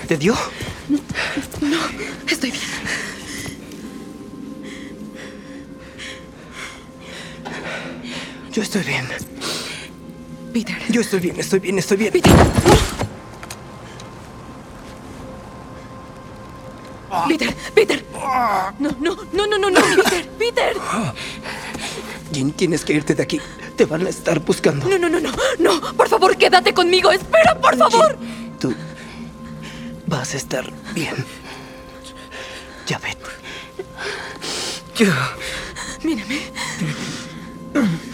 ¿Te dio? No, estoy bien. Yo estoy bien. Peter. Yo estoy bien, estoy bien, estoy bien. Peter. Peter, Peter. No, no, no, no, no, no, Peter, Peter. Jean, tienes que irte de aquí. Te van a estar buscando. No, no, no, no, no. Por favor, quédate conmigo. Espera, por favor. Jean, tú vas a estar bien. Ya ven. Mírame.